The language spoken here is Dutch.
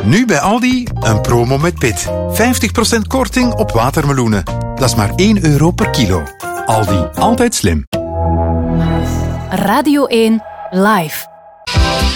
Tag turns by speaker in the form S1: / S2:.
S1: Nu bij Aldi een promo met pit. 50% korting op watermeloenen. Dat is maar €1 per kilo. Aldi, altijd slim.
S2: Radio 1 Live.